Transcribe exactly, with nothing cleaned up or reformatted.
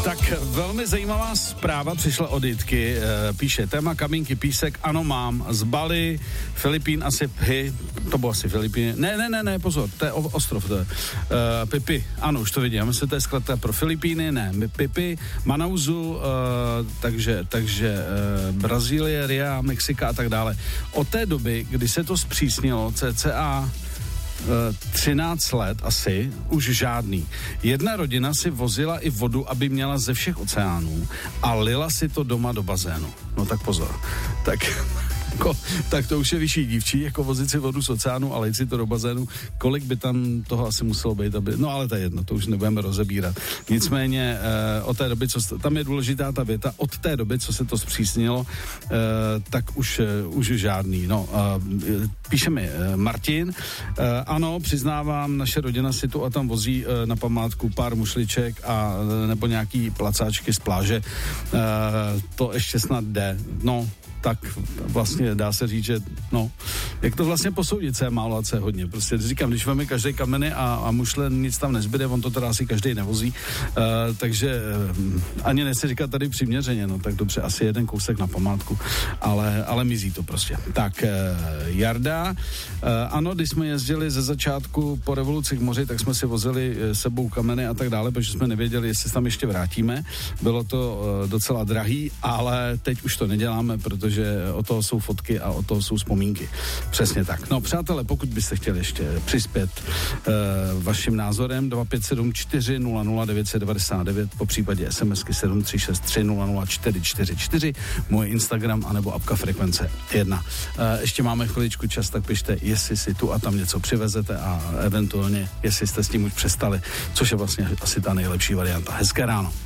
Tak velmi zajímavá zpráva přišla od Jitky, e, píše téma kamínky písek, ano mám, z Bali, Filipín asi Phy, to bylo asi Filipíny, ne, ne, ne, ne, pozor, to je ostrov, to je e, Pipi, ano, už to vidím, já myslím, to je zkrátka pro Filipíny, ne, Pipi, Manauzu, e, takže, takže e, Brazílie, Ria, Mexika a tak dále. Od té doby, kdy se to zpřísnilo, cca třináct let asi, už žádný. Jedna rodina si vozila i vodu, aby měla ze všech oceánů a lila si to doma do bazénu. No tak pozor. Tak... Jako, tak to už je vyšší dívčí, jako vozit si vodu z oceánu a lejt si to do bazénu. Kolik by tam toho asi muselo být, aby... No ale to je jedno, to už nebudeme rozebírat. Nicméně eh, od té doby, co... Tam je důležitá ta věta, od té doby, co se to zpřísnilo, eh, tak už, eh, už žádný. No, eh, píše mi eh, Martin, eh, ano, přiznávám, naše rodina si tu a tam vozí eh, na památku pár mušliček a nebo nějaký placáčky z pláže. Eh, to ještě snad jde. No, tak vlastně dá se říct, že no, jak to vlastně posoudit, co je málo a co je hodně. Prostě říkám, když máme každý kameny a, a mušle, nic tam nezbyde, on to teda asi každý nevozí, uh, takže uh, ani nechci říkat tady přiměřeně, no tak dobře, asi jeden kousek na památku, ale, ale mizí to prostě. Tak uh, Jarda, uh, ano, když jsme jezdili ze začátku po revoluci k moři, tak jsme si vozili uh, sebou kameny a tak dále, protože jsme nevěděli, jestli se tam ještě vrátíme. Bylo to uh, docela drahý, ale teď už to neděláme, protože že o toho jsou fotky a o toho jsou vzpomínky. Přesně tak. No, přátelé, pokud byste chtěli ještě přispět uh, vaším názorem, dva pět sedm čtyři nula nula devět set devadesát devět, po případě SMSky sedm tři šest tři nula nula čtyři čtyři čtyři, můj Instagram, anebo apka Frekvence jedna. Uh, ještě máme chviličku čas, tak pište, jestli si tu a tam něco přivezete a eventuálně, jestli jste s tím už přestali, což je vlastně asi ta nejlepší varianta. Hezké ráno.